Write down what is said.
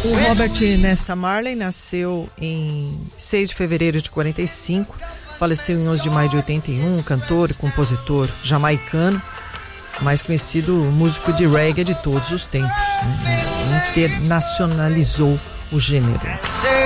O Robert Nesta Marley nasceu em 6 de fevereiro de 45, faleceu em 11 de maio de 81, cantor e compositor jamaicano, mais conhecido músico de reggae de todos os tempos, né? Internacionalizou o gênero.